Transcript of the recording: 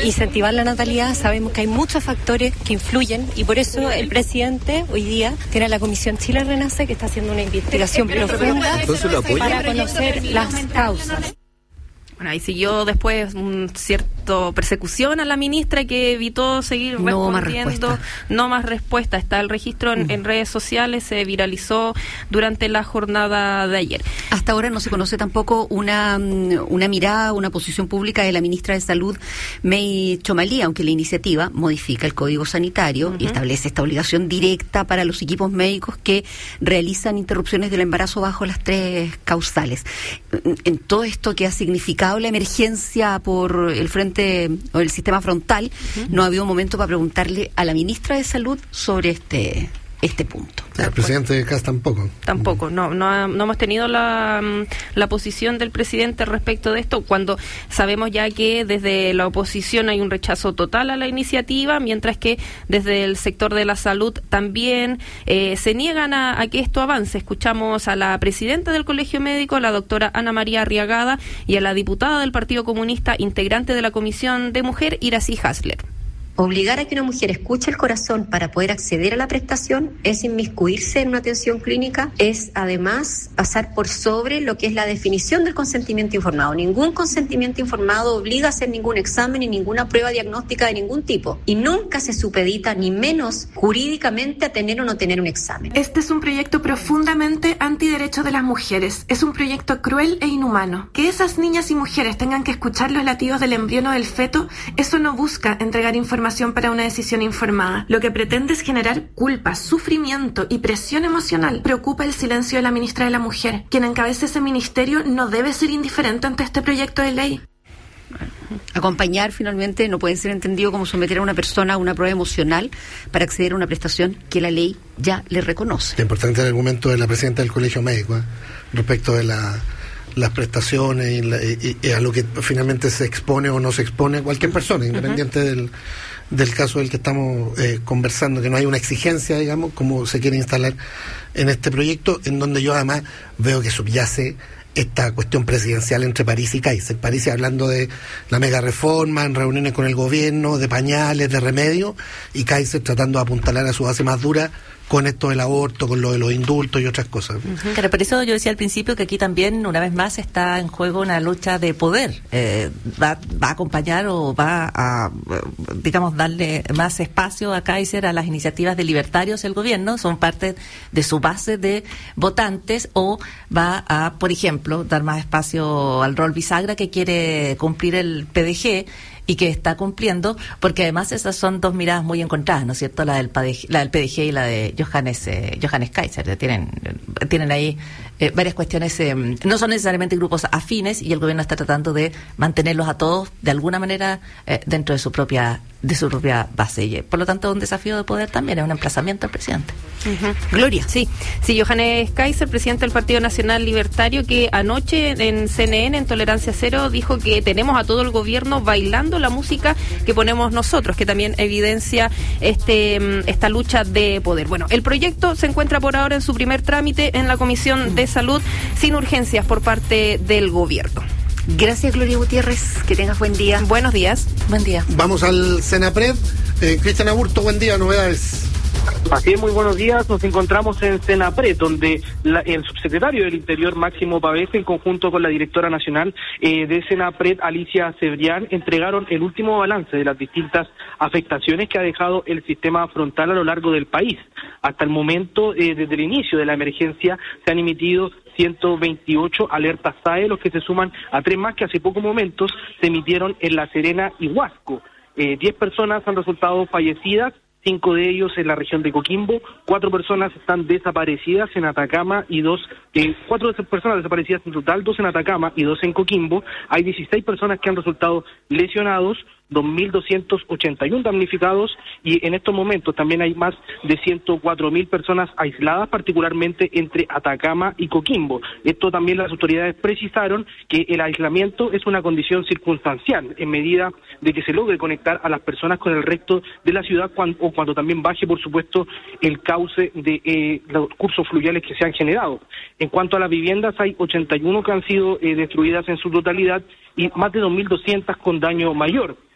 incentivar la natalidad. Sabemos que hay muchos factores que influyen y por eso el presidente hoy día tiene la Comisión Chile Renace, que está haciendo una investigación profunda para conocer las causas. Bueno, ahí siguió después un cierto persecución a la ministra que evitó seguir respondiendo. No más respuesta. Está el registro en redes sociales, se viralizó durante la jornada de ayer. Hasta ahora no se conoce tampoco una mirada, una posición pública de la ministra de Salud, May Chomalí, aunque la iniciativa modifica el Código Sanitario y establece esta obligación directa para los equipos médicos que realizan interrupciones del embarazo bajo las 3 causales. En todo esto que ha significado la emergencia por el frente o el sistema frontal, no ha habido un momento para preguntarle a la ministra de Salud sobre este punto. El presidente Kast tampoco. Tampoco, no hemos tenido la posición del presidente respecto de esto, cuando sabemos ya que desde la oposición hay un rechazo total a la iniciativa, mientras que desde el sector de la salud también se niegan a que esto avance. Escuchamos a la presidenta del Colegio Médico, la doctora Ana María Arriagada, y a la diputada del Partido Comunista, integrante de la Comisión de Mujer, Iracy Hasler. Obligar a que una mujer escuche el corazón para poder acceder a la prestación es inmiscuirse en una atención clínica, es además pasar por sobre lo que es la definición del consentimiento informado. Ningún consentimiento informado obliga a hacer ningún examen ni ninguna prueba diagnóstica de ningún tipo y nunca se supedita ni menos jurídicamente a tener o no tener un examen. Este es un proyecto profundamente antiderecho de las mujeres. Es un proyecto cruel e inhumano. Que esas niñas y mujeres tengan que escuchar los latidos del embrión o del feto, eso no busca entregar información para una decisión informada. Lo que pretende es generar culpa, sufrimiento y presión emocional. Preocupa el silencio de la ministra de la Mujer. Quien encabece ese ministerio no debe ser indiferente ante este proyecto de ley. Acompañar finalmente no puede ser entendido como someter a una persona a una prueba emocional para acceder a una prestación que la ley ya le reconoce. Es importante el argumento de la presidenta del Colegio Médico respecto de las prestaciones y a lo que finalmente se expone o no se expone cualquier persona, independiente del caso del que estamos conversando, que no hay una exigencia, digamos, como se quiere instalar en este proyecto, en donde yo además veo que subyace esta cuestión presidencial entre París y Kaiser. París hablando de la mega reforma, en reuniones con el gobierno, de pañales, de remedio, y Kaiser tratando de apuntalar a su base más dura con esto del aborto, con lo de los indultos y otras cosas. Claro, por eso yo decía al principio que aquí también, una vez más, está en juego una lucha de poder. Va a acompañar o va a, digamos, darle más espacio a Kaiser a las iniciativas de libertarios el gobierno, son parte de su base de votantes, o va a, por ejemplo, dar más espacio al rol bisagra que quiere cumplir el PDG, y que está cumpliendo, porque además esas son dos miradas muy encontradas, ¿no es cierto? La del PDG y la de Johannes Kaiser. Tienen ahí varias cuestiones, no son necesariamente grupos afines, y el gobierno está tratando de mantenerlos a todos de alguna manera dentro de su propia base. Y, por lo tanto, un desafío de poder también, es un emplazamiento al presidente. Gloria. Sí, Johannes Kaiser, presidente del Partido Nacional Libertario, que anoche en CNN, en Tolerancia Cero, dijo que tenemos a todo el gobierno bailando la música que ponemos nosotros, que también evidencia esta lucha de poder. Bueno, el proyecto se encuentra por ahora en su primer trámite en la Comisión de Salud, sin urgencias por parte del gobierno. Gracias, Gloria Gutiérrez. Que tengas buen día. Buenos días. Buen día. Vamos al Senapred. Cristian Aburto, buen día. Novedades. Así es, muy buenos días. Nos encontramos en Senapred, donde el subsecretario del Interior, Máximo Pavés, en conjunto con la directora nacional de Senapred, Alicia Cebrián, entregaron el último balance de las distintas afectaciones que ha dejado el sistema frontal a lo largo del país. Hasta el momento, desde el inicio de la emergencia, se han emitido 128 alertas SAE, los que se suman a 3 más que hace pocos momentos se emitieron en La Serena y Huasco. 10 personas han resultado fallecidas, 5 de ellos en la región de Coquimbo, 4 personas están desaparecidas en Atacama y 4 personas desaparecidas en total, 2 en Atacama y 2 en Coquimbo. Hay 16 personas que han resultado lesionados, 2.281 damnificados, y en estos momentos también hay más de 104.000 personas aisladas, particularmente entre Atacama y Coquimbo. Esto también las autoridades precisaron que el aislamiento es una condición circunstancial, en medida de que se logre conectar a las personas con el resto de la ciudad, cuando también baje, por supuesto, el cauce de los cursos fluviales que se han generado. En cuanto a las viviendas, hay 81 que han sido destruidas en su totalidad y más de 2.200 con daño mayor.